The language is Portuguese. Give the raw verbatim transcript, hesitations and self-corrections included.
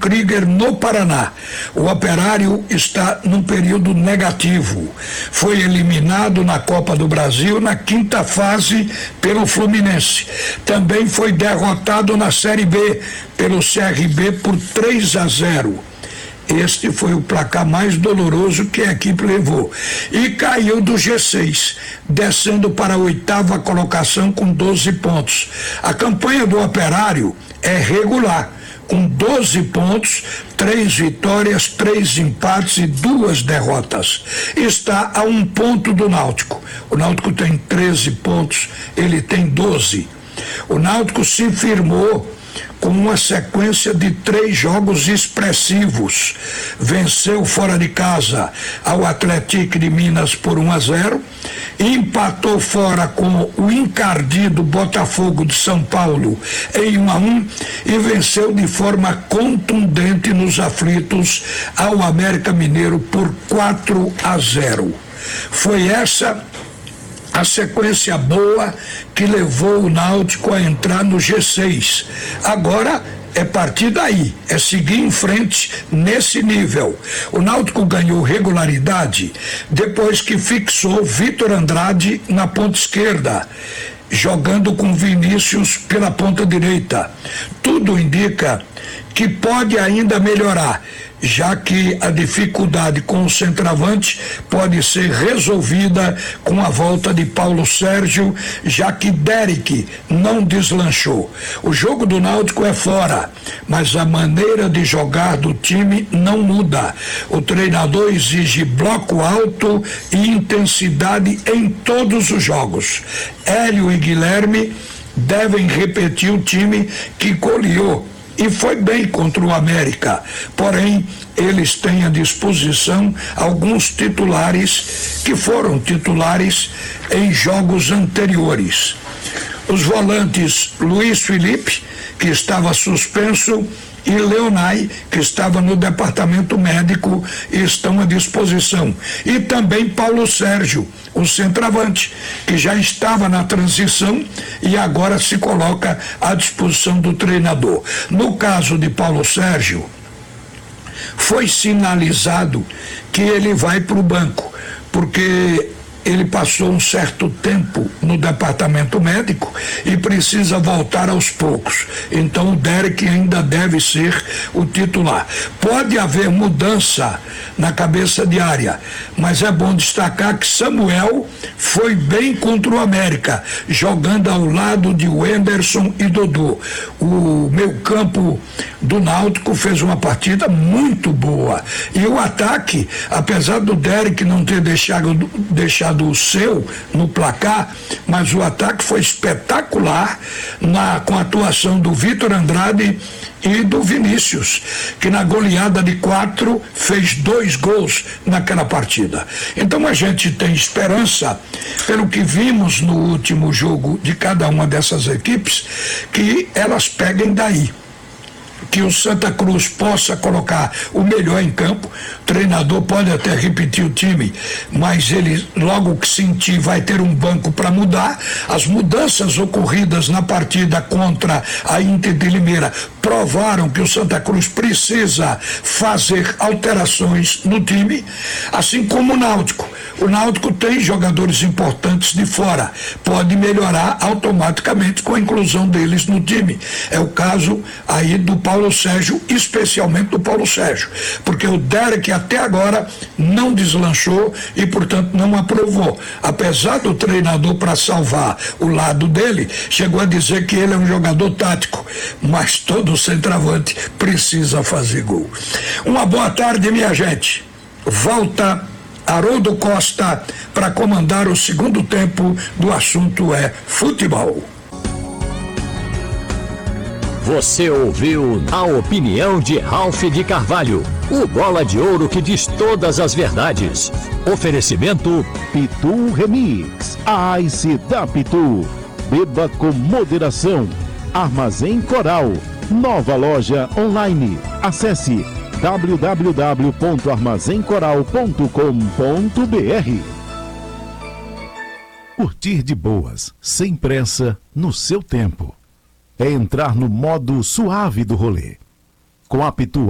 Krieger, no Paraná. O Operário está num período negativo. Foi eliminado na Copa do Brasil na quinta fase pelo Fluminense. Também foi derrotado na Série B pelo C R B por três a zero. Este foi o placar mais doloroso que a equipe levou. E caiu do G seis, descendo para a oitava colocação com doze pontos. A campanha do Operário é regular, com doze pontos, três vitórias, três empates e duas derrotas. Está a um ponto do Náutico. O Náutico tem treze pontos, ele tem doze. O Náutico se firmou com uma sequência de três jogos expressivos. Venceu fora de casa ao Atlético de Minas por um a zero, empatou fora com o encardido Botafogo de São Paulo em um a um e venceu de forma contundente nos aflitos ao América Mineiro por quatro a zero. Foi essa a sequência boa que levou o Náutico a entrar no G seis. Agora é partir daí, é seguir em frente nesse nível. O Náutico ganhou regularidade depois que fixou Vitor Andrade na ponta esquerda, jogando com Vinícius pela ponta direita. Tudo indica que pode ainda melhorar, já que a dificuldade com o centroavante pode ser resolvida com a volta de Paulo Sérgio, já que Derek não deslanchou. O jogo do Náutico é fora, mas a maneira de jogar do time não muda. O treinador exige bloco alto e intensidade em todos os jogos. Hélio e Guilherme devem repetir o time que goleou e foi bem contra o América, porém eles têm à disposição alguns titulares que foram titulares em jogos anteriores. Os volantes Luiz Felipe, que estava suspenso, e Leonai, que estava no departamento médico, estão à disposição. E também Paulo Sérgio, o centroavante, que já estava na transição e agora se coloca à disposição do treinador. No caso de Paulo Sérgio, foi sinalizado que ele vai para o banco, porque ele passou um certo tempo no departamento médico e precisa voltar aos poucos. Então o Derek ainda deve ser o titular. Pode haver mudança na cabeça de área, mas é bom destacar que Samuel foi bem contra o América, jogando ao lado de Wenderson e Dodô. O meio-campo do Náutico fez uma partida muito boa. E o ataque, apesar do Derek não ter deixado, deixado o seu no placar, mas o ataque foi espetacular na, com a atuação do Vitor Andrade e do Vinícius, que na goleada de quatro fez dois gols naquela partida. Então a gente tem esperança, pelo que vimos no último jogo de cada uma dessas equipes, que elas peguem daí, que o Santa Cruz possa colocar o melhor em campo. O treinador pode até repetir o time, mas ele, logo que sentir, vai ter um banco para mudar. As mudanças ocorridas na partida contra a Inter de Limeira provaram que o Santa Cruz precisa fazer alterações no time, assim como o Náutico. O Náutico tem jogadores importantes de fora, pode melhorar automaticamente com a inclusão deles no time. É o caso aí do Paulo Sérgio, especialmente do Paulo Sérgio, porque o Derek até agora não deslanchou e, portanto, não aprovou. Apesar do treinador, para salvar o lado dele, chegou a dizer que ele é um jogador tático, mas todo centroavante precisa fazer gol. Uma boa tarde, minha gente. Volta Haroldo Costa para comandar o segundo tempo do assunto é futebol. Você ouviu a opinião de Ralph de Carvalho, o bola de ouro que diz todas as verdades. Oferecimento Pitu Remix, a Ice da Pitu. Beba com moderação. Armazém Coral, nova loja online. Acesse w w w ponto armazém coral ponto com ponto b r. Curtir de boas, sem pressa, no seu tempo. É entrar no modo suave do rolê. Com a Pitu